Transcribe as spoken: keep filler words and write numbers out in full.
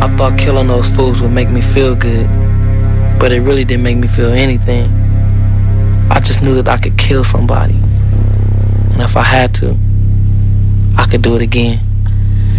I thought killing those fools would make me feel good, but it really didn't make me feel anything. I just knew that I could kill somebody, and if I had to, I could do it again.